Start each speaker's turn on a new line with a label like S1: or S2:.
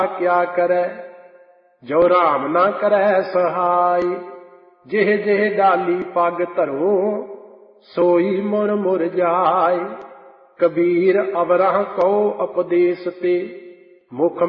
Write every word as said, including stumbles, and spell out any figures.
S1: क्या करे, जो राम ना करे सहाय। जिह जिह डाली पग धरो, सोई मुर मुर जाय। कबीर अवरह कहो उपदेश ते, मुख